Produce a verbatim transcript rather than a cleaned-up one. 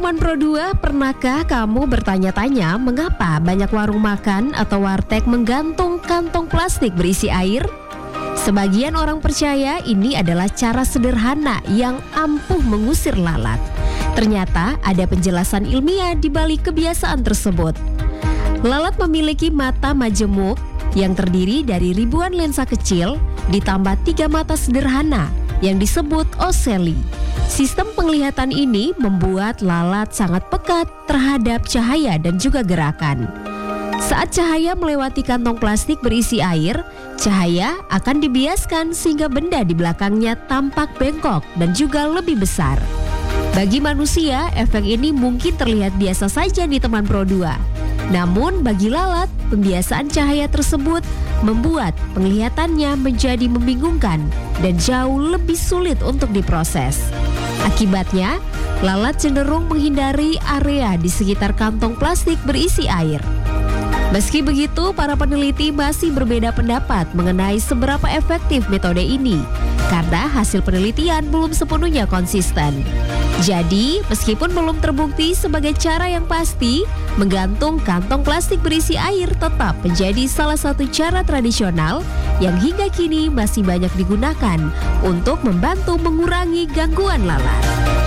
teman Pro dua, pernahkah kamu bertanya-tanya mengapa banyak warung makan atau warteg menggantung kantong plastik berisi air? Sebagian orang percaya ini adalah cara sederhana yang ampuh mengusir lalat. Ternyata ada penjelasan ilmiah di balik kebiasaan tersebut. Lalat memiliki mata majemuk yang terdiri dari ribuan lensa kecil ditambah tiga mata sederhana yang disebut oceli. Sistem penglihatan ini membuat lalat sangat pekat terhadap cahaya dan juga gerakan. Saat cahaya melewati kantong plastik berisi air, cahaya akan dibiaskan sehingga benda di belakangnya tampak bengkok dan juga lebih besar. Bagi manusia, efek ini mungkin terlihat biasa saja di teman Pro dua. Namun bagi lalat, pembiasaan cahaya tersebut membuat penglihatannya menjadi membingungkan dan jauh lebih sulit untuk diproses. Akibatnya, lalat cenderung menghindari area di sekitar kantong plastik berisi air. Meski begitu, para peneliti masih berbeda pendapat mengenai seberapa efektif metode ini karena hasil penelitian belum sepenuhnya konsisten. Jadi, meskipun belum terbukti sebagai cara yang pasti, menggantung kantong plastik berisi air tetap menjadi salah satu cara tradisional yang hingga kini masih banyak digunakan untuk membantu mengurangi gangguan lalat.